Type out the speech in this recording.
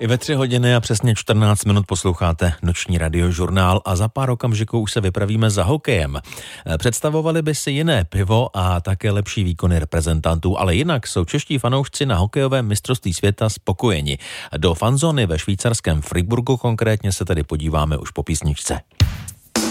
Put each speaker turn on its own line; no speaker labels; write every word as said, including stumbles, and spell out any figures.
I ve tři hodiny a přesně čtrnáct minut posloucháte noční radiožurnál a za pár okamžiků už se vypravíme za hokejem. Představovali by si jiné pivo a také lepší výkony reprezentantů, ale jinak jsou čeští fanoušci na hokejovém mistrovství světa spokojeni. Do fanzóny ve švýcarském Friburgu konkrétně se tedy podíváme už po písničce.